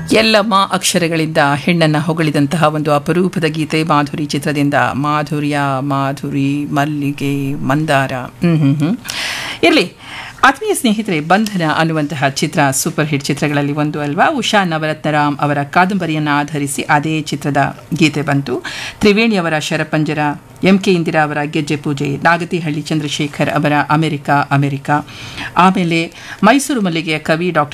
ಎಲ್ಲ ಮಾ ಅಕ್ಷರಗಳಿಂದ ಹೆಣ್ಣನ್ನು ಹೊಗಳಿದಂತಹ ಒಂದು ಅಪರೂಪದ ಗೀತೆ ಮಾಧುರಿ ಚಿತ್ರದಿಂದ. ಮಾಧುರ್ಯ, ಮಾಧುರಿ, ಮಲ್ಲಿಗೆ, ಮಂದಾರ. ಇರಲಿ ಆತ್ಮೀಯ ಸ್ನೇಹಿತರೆ, ಬಂಧನ ಅನ್ನುವಂತಹ ಚಿತ್ರ ಸೂಪರ್ ಹಿಟ್ ಚಿತ್ರಗಳಲ್ಲಿ ಒಂದು ಅಲ್ವಾ. ಉಷಾ ನವರತ್ನರಾಮ್ ಅವರ ಕಾದಂಬರಿಯನ್ನು ಆಧರಿಸಿ ಅದೇ ಚಿತ್ರದ ಗೀತೆ ಬಂತು. ತ್ರಿವೇಣಿ ಅವರ ಶರಪಂಜರ, MK ಇಂದಿರಾ ಅವರ ಗೆಜ್ಜೆ ಪೂಜೆ, ನಾಗತಿಹಳ್ಳಿ ಚಂದ್ರಶೇಖರ್ ಅವರ ಅಮೆರಿಕ. ಆಮೇಲೆ ಮೈಸೂರು ಮಲ್ಲಿಗೆಯ ಕವಿ ಡಾ